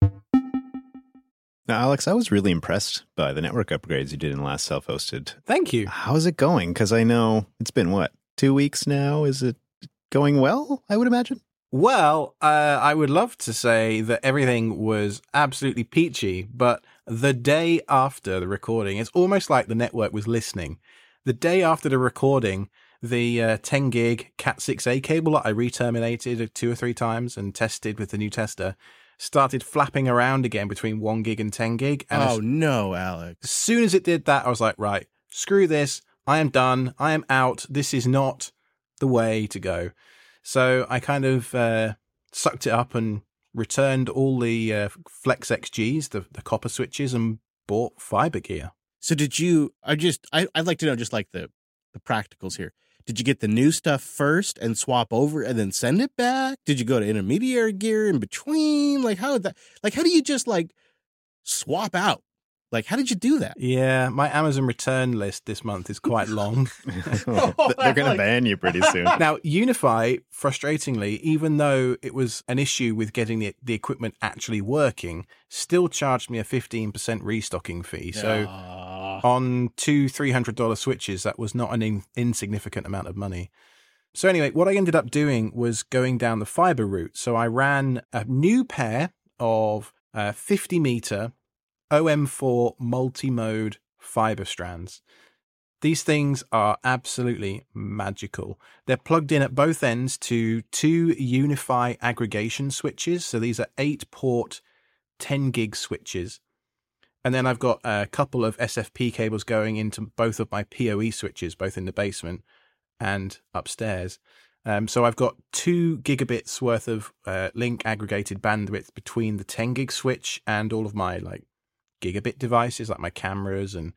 Now, Alex, I was really impressed by the network upgrades you did in last self-hosted. Thank you. How's it going? Because I know it's been, what, two weeks now? Is it going well, I would imagine? Well, uh, I would love to say that everything was absolutely peachy, but the day after the recording, it's almost like the network was listening. The day after the recording, the uh, ten gig Cat six A cable that I re-terminated two or three times and tested with the new tester started flapping around again between one gig and ten gig. And oh, as, no, Alex. as soon as it did that, I was like, right, screw this. I am done. I am out. This is not the way to go. So I kind of uh, sucked it up and returned all the uh, Flex X Gs, the, the copper switches, and bought fiber gear. So did you, I just, I, I'd like to know just like the, the practicals here. Did you get the new stuff first and swap over and then send it back? Did you go to intermediary gear in between? Like how did that, like how do you just like swap out? Like how did you do that? Yeah, my Amazon return list this month is quite long. They're going to ban you pretty soon. Now, Unify, frustratingly, even though it was an issue with getting the, the equipment actually working, still charged me a fifteen percent restocking fee. So Uh, on two three hundred dollars switches, that was not an in, insignificant amount of money. So anyway, what I ended up doing was going down the fiber route. So I ran a new pair of uh, fifty meter O M four multi-mode fiber strands. These things are absolutely magical. They're plugged in at both ends to two Unify aggregation switches. So these are eight port ten gig switches. And then I've got a couple of S F P cables going into both of my P O E switches, both in the basement and upstairs. Um, so I've got two gigabits worth of uh, link aggregated bandwidth between the ten gig switch and all of my like gigabit devices, like my cameras and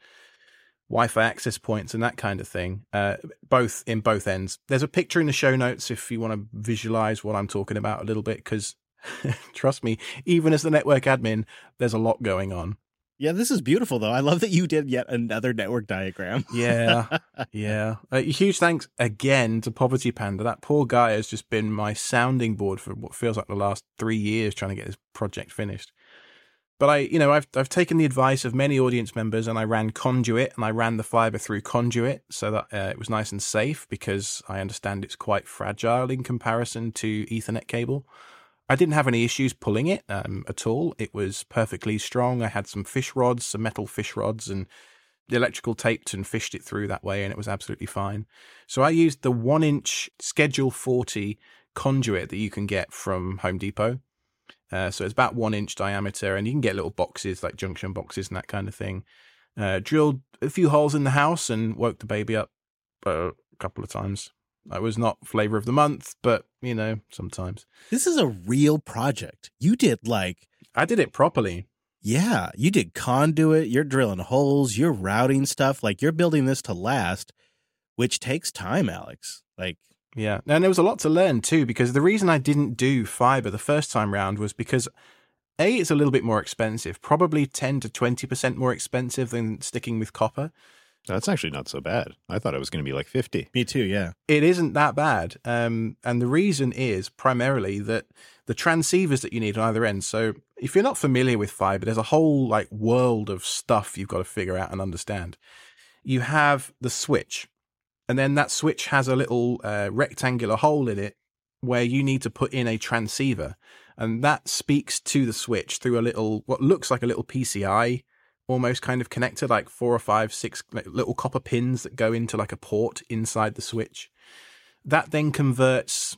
Wi-Fi access points and that kind of thing, uh, both in both ends. There's a picture in the show notes if you want to visualize what I'm talking about a little bit, because trust me, even as the network admin, there's a lot going on. yeah, this is beautiful though. I love that you did yet another network diagram. Yeah, yeah. A huge thanks again to Poverty Panda. That poor guy has just been my sounding board for what feels like the last three years trying to get this project finished. But I, you know, I've I've taken the advice of many audience members, and I ran Conduit, and I ran the fiber through Conduit, so that uh, it was nice and safe, because I understand it's quite fragile in comparison to Ethernet cable. I didn't have any issues pulling it um, at all. It was perfectly strong. I had some fish rods, some metal fish rods, and the electrical taped and fished it through that way, and it was absolutely fine. So I used the one inch Schedule forty conduit that you can get from Home Depot. Uh, so it's about one inch diameter, and you can get little boxes like junction boxes and that kind of thing. Uh, drilled a few holes in the house and woke the baby up uh, a couple of times. That was not flavor of the month, but you know, sometimes. This is a real project. You did like, I did it properly. yeah, you did conduit, you're drilling holes, you're routing stuff, like you're building this to last, which takes time, Alex. Like, Yeah. And there was a lot to learn too, because the reason I didn't do fiber the first time round was because A, it's a little bit more expensive, probably ten to twenty percent more expensive than sticking with copper. That's actually not so bad. I thought it was going to be like fifty. me too, yeah. It isn't that bad. Um, and the reason is primarily that the transceivers that you need on either end. So if you're not familiar with fiber, there's a whole like world of stuff you've got to figure out and understand. You have the switch, and then that switch has a little uh, rectangular hole in it where you need to put in a transceiver. And that speaks to the switch through a little, what looks like a little P C I almost kind of connector, like four or five, six like, little copper pins that go into like a port inside the switch. That then converts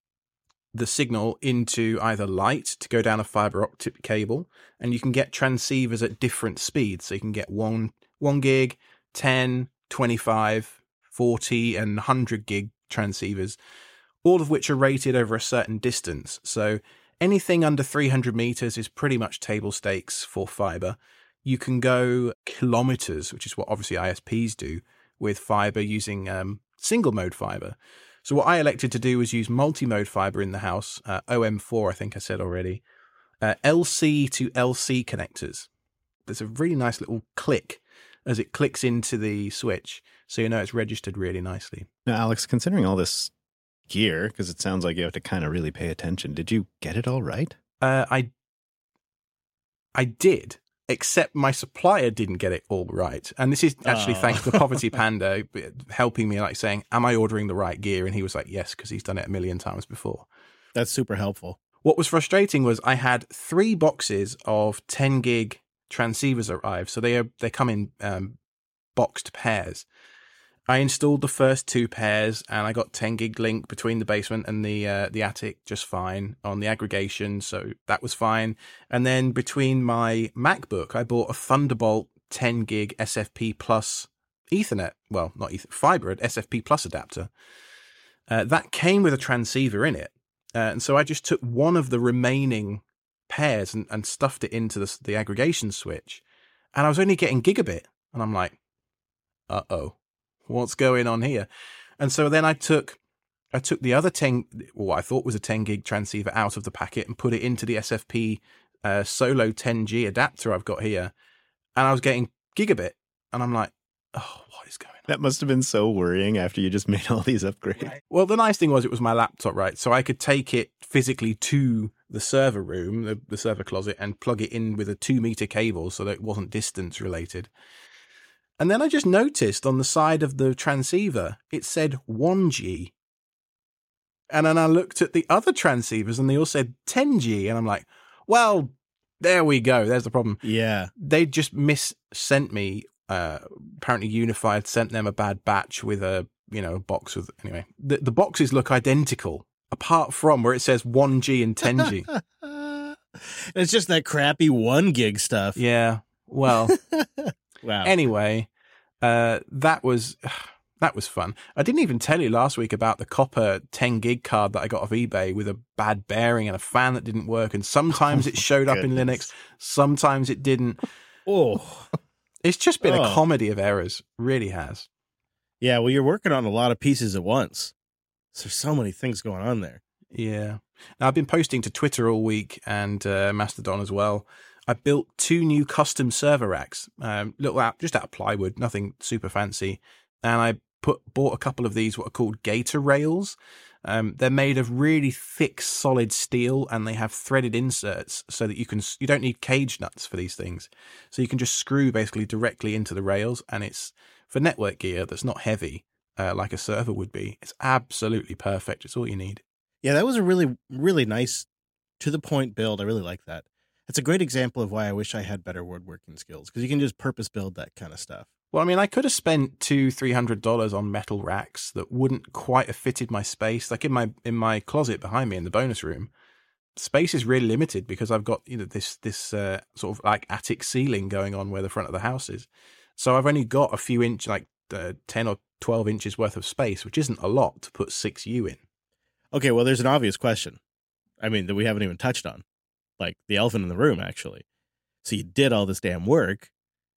the signal into either light to go down a fiber optic cable, and you can get transceivers at different speeds. So you can get one, one gig, ten, twenty-five, forty, and one hundred gig transceivers, all of which are rated over a certain distance. So anything under three hundred meters is pretty much table stakes for fiber. You can go kilometers, which is what obviously I S Ps do with fiber using um, single mode fiber. So what I elected to do was use multi-mode fiber in the house, uh, O M four, I think I said already, uh, L C to L C connectors. there's a really nice little click as it clicks into the switch, so you know it's registered really nicely. Now, Alex, considering all this gear, because it sounds like you have to kind of really pay attention, did you get it all right? Uh, I I did, except my supplier didn't get it all right. And this is actually Oh. thanks to Poverty Panda helping me, like saying, am I ordering the right gear? And he was like, yes, because he's done it a million times before. That's super helpful. What was frustrating was I had three boxes of ten gig transceivers arrive. So they are, they come in um, boxed pairs. I installed the first two pairs and I got ten gig link between the basement and the uh, the attic just fine on the aggregation. So that was fine. And then between my MacBook, I bought a Thunderbolt ten gig S F P plus Ethernet. Well, not Ethernet, fiber, S F P plus adapter. Uh, that came with a transceiver in it. Uh, and so I just took one of the remaining pairs and, and stuffed it into the, the aggregation switch. And I was only getting gigabit. And I'm like, uh-oh. What's going on here? And so then I took I took the other ten, what I thought was a ten gig transceiver out of the packet and put it into the S F P uh, Solo ten G adapter I've got here. And I was getting gigabit. And I'm like, oh, what is going on? That must have been so worrying after you just made all these upgrades. Well, the nice thing was it was my laptop, right? So I could take it physically to the server room, the, the server closet, and plug it in with a two meter cable so that it wasn't distance related. And then I just noticed on the side of the transceiver, it said one G. And then I looked at the other transceivers and they all said ten G. And I'm like, well, there we go. There's the problem. Yeah. They just mis-sent me. Uh, apparently Unified sent them a bad batch with a, you know, box with, anyway, the, the boxes look identical apart from where it says one G and ten G. It's just that crappy one gig stuff. Yeah. Well, Wow. anyway, uh, that was, that was fun. I didn't even tell you last week about the copper ten gig card that I got off eBay with a bad bearing and a fan that didn't work. And sometimes Oh, it showed up in goodness. Linux. Sometimes it didn't. Oh. It's just been Oh. a comedy of errors. Really has. Yeah, well, you're working on a lot of pieces at once. So there's so many things going on there. Yeah. Now, I've been posting to Twitter all week and uh, Mastodon as well. I built two new custom server racks, um, little out, just out of plywood, nothing super fancy. And I put bought a couple of these, what are called Gator rails. Um, they're made of really thick, solid steel, and they have threaded inserts so that you can you don't need cage nuts for these things. So you can just screw basically directly into the rails, and it's for network gear that's not heavy uh, like a server would be. It's absolutely perfect. It's all you need. Yeah, that was a really, really nice, to the point build. I really like that. It's a great example of why I wish I had better woodworking skills, because you can just purpose build that kind of stuff. Well, I mean, I could have spent two, three hundred dollars on metal racks that wouldn't quite have fitted my space. Like in my in my closet behind me in the bonus room, space is really limited because I've got, you know, this this uh, sort of like attic ceiling going on where the front of the house is. So I've only got a few inch, like uh, ten or twelve inches worth of space, which isn't a lot to put six U in. Okay, well, there's an obvious question. I mean, that we haven't even touched on. Like the elephant in the room, actually. So you did all this damn work.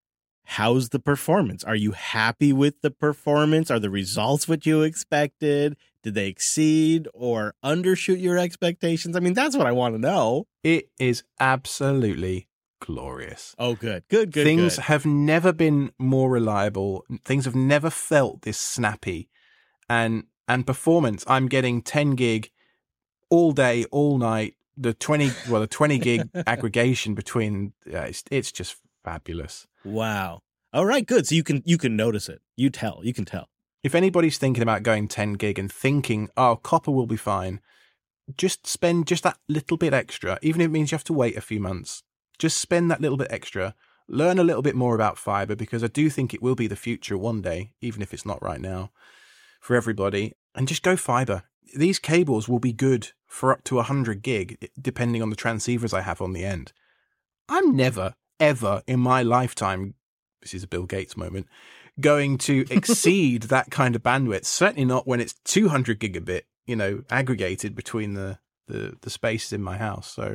How's the performance? Are you happy with the performance? Are the results what you expected? Did they exceed or undershoot your expectations? I mean, that's what I want to know. It is absolutely glorious. Oh, good. Good, good, Things good. have never been more reliable. Things have never felt this snappy. And and performance, I'm getting ten gig all day, all night. The twenty, well, the twenty gig aggregation between, uh, it's, it's just fabulous. Wow. All right, good. So you can you can notice it. You tell. You can tell. If anybody's thinking about going ten gig and thinking, oh, copper will be fine, just spend just that little bit extra, even if it means you have to wait a few months. Just spend that little bit extra. Learn a little bit more about fiber, because I do think it will be the future one day, even if it's not right now, for everybody. And just go fiber. These cables will be good for up to one hundred gig, depending on the transceivers I have on the end. I'm never, ever in my lifetime, this is a Bill Gates moment, going to exceed that kind of bandwidth. Certainly not when it's two hundred gigabit, you know, aggregated between the, the, the spaces in my house. So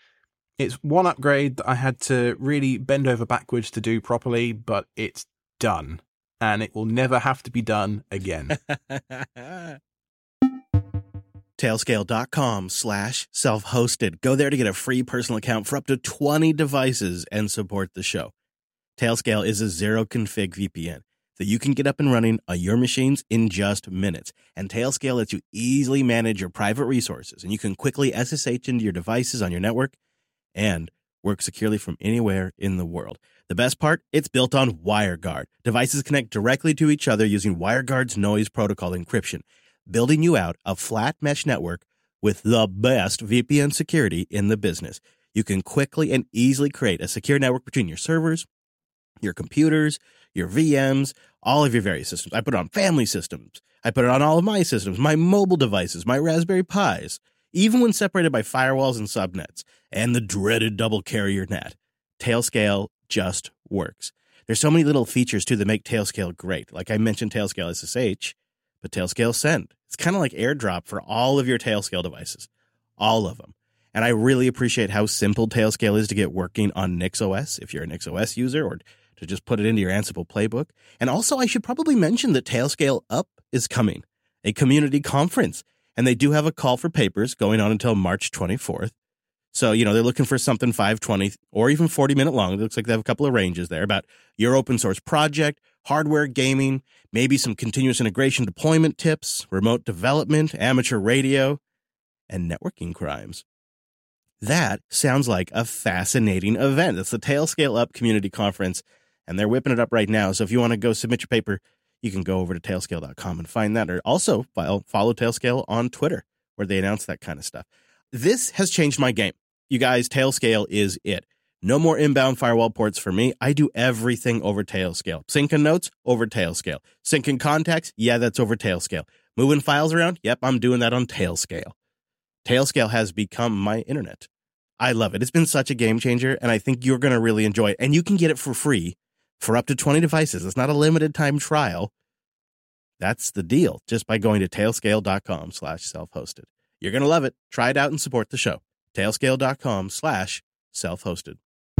it's one upgrade that I had to really bend over backwards to do properly, but it's done. And it will never have to be done again. Tailscale.com slash self-hosted. Go there to get a free personal account for up to twenty devices and support the show. Tailscale is a zero-config V P N that you can get up and running on your machines in just minutes. And Tailscale lets you easily manage your private resources, and you can quickly S S H into your devices on your network and work securely from anywhere in the world. The best part, it's built on WireGuard. Devices connect directly to each other using WireGuard's noise protocol encryption, building you out a flat mesh network with the best V P N security in the business. You can quickly and easily create a secure network between your servers, your computers, your V Ms, all of your various systems. I put it on family systems. I put it on all of my systems, my mobile devices, my Raspberry Pis, even when separated by firewalls and subnets, and the dreaded double carrier net. Tailscale just works. There's so many little features, too, that make Tailscale great. Like I mentioned Tailscale S S H, but Tailscale Send. It's kind of like AirDrop for all of your Tailscale devices. All of them. And I really appreciate how simple Tailscale is to get working on NixOS, if you're a NixOS user, or to just put it into your Ansible playbook. And also, I should probably mention that Tailscale Up is coming, a community conference. And they do have a call for papers going on until March twenty-fourth. So, you know, they're looking for something five twenty or even forty minute long. It looks like they have a couple of ranges there about your open source project, hardware gaming, maybe some continuous integration deployment tips, remote development, amateur radio, and networking crimes. That sounds like a fascinating event. It's the Tailscale Up Community Conference, and they're whipping it up right now. So if you want to go submit your paper, you can go over to tailscale dot com and find that. Or also follow Tailscale on Twitter, where they announce that kind of stuff. This has changed my game. You guys, Tailscale is it. No more inbound firewall ports for me. I do everything over Tailscale. Syncing notes, over Tailscale. Syncing contacts, yeah, that's over Tailscale. Moving files around, yep, I'm doing that on Tailscale. Tailscale has become my internet. I love it. It's been such a game changer, and I think you're going to really enjoy it. And you can get it for free for up to twenty devices. It's not a limited time trial. That's the deal, just by going to tailscale dot com slash self-hosted. You're going to love it. Try it out and support the show. tailscale dot com slash self-hosted.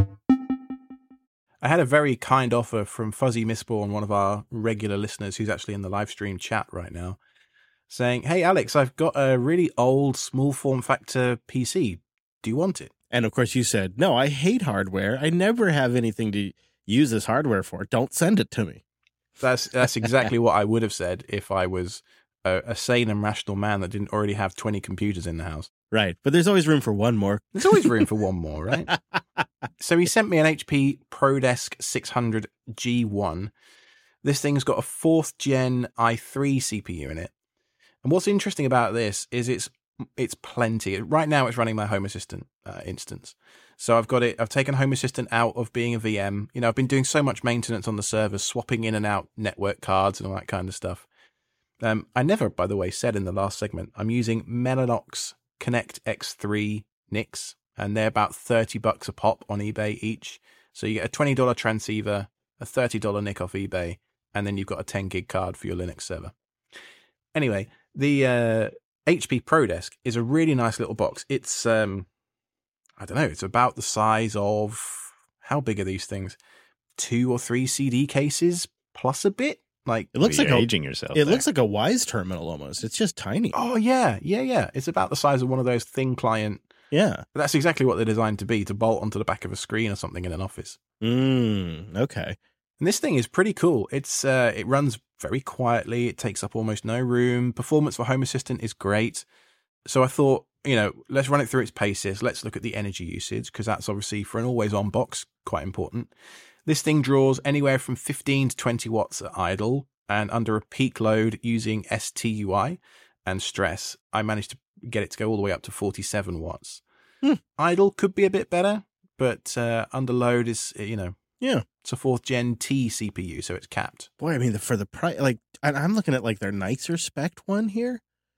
I had a very kind offer from Fuzzy Mistborn, one of our regular listeners who's actually in the live stream chat right now, saying, hey, Alex, I've got a really old small form factor P C. Do you want it? And of course you said, no, I hate hardware. I never have anything to use this hardware for. Don't send it to me. That's that's exactly what I would have said if I was a, a sane and rational man that didn't already have twenty computers in the house. Right. But there's always room for one more. There's always room for one more, right? So he sent me an H P ProDesk six hundred G one. This thing's got a fourth gen i three C P U in it. And what's interesting about this is it's it's plenty. Right now it's running my Home Assistant uh, instance. So I've got it, I've taken Home Assistant out of being a V M. You know, I've been doing so much maintenance on the servers, swapping in and out network cards and all that kind of stuff. Um, I never, by the way, said in the last segment, I'm using Mellanox Connect X three N I Cs, and they're about thirty bucks a pop on eBay each. So you get a twenty dollars transceiver, a thirty dollars N I C off eBay, and then you've got a ten gig card for your Linux server. Anyway, the uh, H P ProDesk is a really nice little box. It's, um, I don't know, it's about the size of, how big are these things? Two or three C D cases plus a bit? Like it looks You're like a, aging yourself. It there. looks like a Wise terminal almost. It's just tiny. Oh, yeah, yeah, yeah. It's about the size of one of those thin client. Yeah. But that's exactly what they're designed to be, to bolt onto the back of a screen or something in an office. Mm, okay. And this thing is pretty cool. It's uh, it runs very quietly. It takes up almost no room. Performance for Home Assistant is great. So I thought, you know, let's run it through its paces. Let's look at the energy usage, because that's obviously, for an always-on box, quite important. This thing draws anywhere from fifteen to twenty watts at idle, and under a peak load using S T U I and stress, I managed to get it to go all the way up to forty-seven watts. Hmm. Idle could be a bit better, but uh, under load is, you know, Yeah. it's a fourth gen T C P U, so it's capped. Boy, I mean, the, for the price, like, and I'm looking at like their nicer spec one here.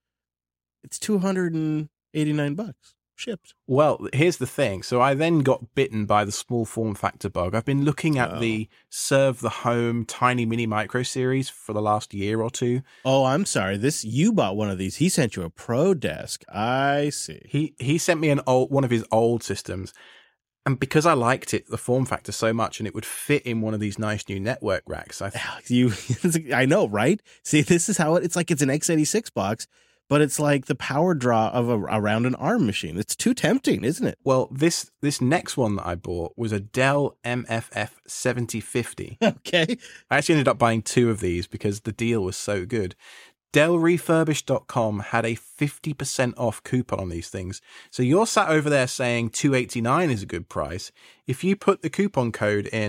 It's two hundred eighty-nine bucks shipped. Well, here's the thing. So I then got bitten by the small form factor bug. I've been looking at Oh. the Serve the Home Tiny Mini Micro series for the last year or two. Oh, I'm sorry. This you bought one of these. He sent you a ProDesk. I see. He he sent me an old one of his old systems. And because I liked it, the form factor so much, and it would fit in one of these nice new network racks, I th- You, I know, right? See, this is how it, it's like it's an x eighty-six box, but it's like the power draw of a, around an ARM machine. It's too tempting, isn't it? Well, this this next one that I bought was a Dell M F F seventy fifty. Okay. I actually ended up buying two of these because the deal was so good. Dell Refurbished dot com had a fifty percent off coupon on these things. So you're sat over there saying two eighty-nine is a good price. If you put the coupon code in